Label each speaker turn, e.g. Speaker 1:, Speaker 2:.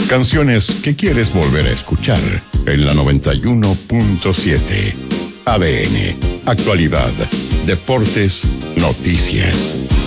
Speaker 1: Canciones que quieres volver a escuchar en la 91.7. ADN, actualidad, deportes, noticias.